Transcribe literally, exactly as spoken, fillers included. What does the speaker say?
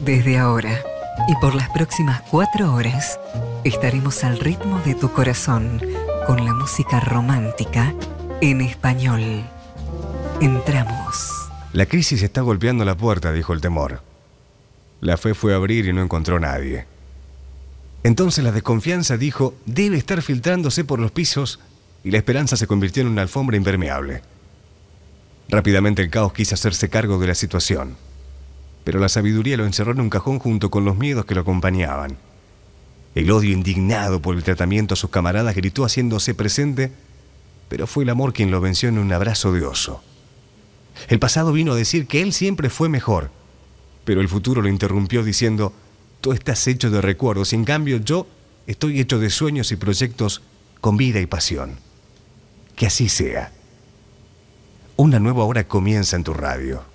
Desde ahora y por las próximas cuatro horas estaremos al ritmo de tu corazón con la música romántica en español. Entramos. La crisis está golpeando la puerta, dijo el temor. La fe fue a abrir y no encontró a nadie. Entonces la desconfianza dijo, debe estar filtrándose por los pisos, y la esperanza se convirtió en una alfombra impermeable. Rápidamente el caos quiso hacerse cargo de la situación, pero la sabiduría lo encerró en un cajón junto con los miedos que lo acompañaban. El odio indignado por el tratamiento a sus camaradas gritó haciéndose presente, pero fue el amor quien lo venció en un abrazo de oso. El pasado vino a decir que él siempre fue mejor, pero el futuro lo interrumpió diciendo, tú estás hecho de recuerdos y en cambio yo estoy hecho de sueños y proyectos con vida y pasión. Que así sea. Una nueva hora comienza en tu radio.